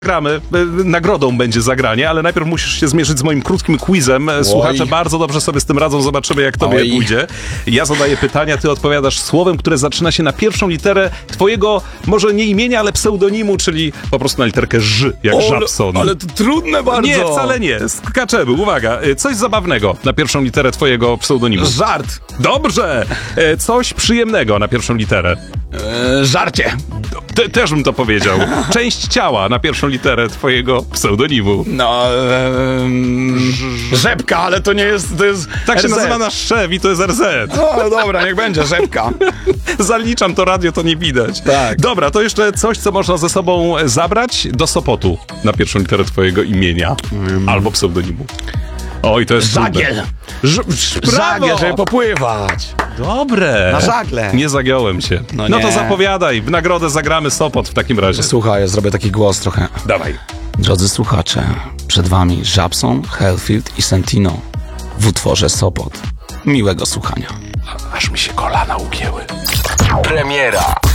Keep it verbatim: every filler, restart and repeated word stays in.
Gramy. Nagrodą będzie zagranie, ale najpierw musisz się zmierzyć z moim krótkim quizem. Słuchacze Oj. bardzo dobrze sobie z tym radzą. Zobaczymy, jak tobie Oj. pójdzie. Ja zadaję pytania, ty odpowiadasz słowem, które zaczyna się na pierwszą literę twojego, może nie imienia, ale pseudonimu, czyli po prostu na literkę Ż, jak O, Żabson. Ale to trudne bardzo. Nie, wcale nie. Skaczemy. Uwaga. Coś zabawnego na pierwszą literę twojego pseudonimu. Żart. Dobrze. Coś przyjemnego na pierwszą literę. E, żarcie. Te, też bym to powiedział. Część ciała na pierwszą literę twojego pseudonimu. No, e, rzepka, ale to nie jest, to jest Tak się R Z. nazywa nasz szef i to jest R Z. No dobra, niech będzie, rzepka. Zaliczam to radio, to nie widać. Tak. Dobra, to jeszcze coś, co można ze sobą zabrać do Sopotu na pierwszą literę twojego imienia Mm. albo pseudonimu. Oj, to jest Żagiel. trudne. Ż- ż- brawo! Żagiel, żeby popływać. Dobre. Na żagle. Nie zagiąłem się. No, No to nie. zapowiadaj. W nagrodę zagramy Sopot w takim razie. Słuchaj, ja zrobię taki głos trochę. Dawaj. Drodzy słuchacze, przed wami Żabson, Hellfield i Sentino w utworze Sopot. Miłego słuchania. Aż mi się kolana ugięły. Premiera.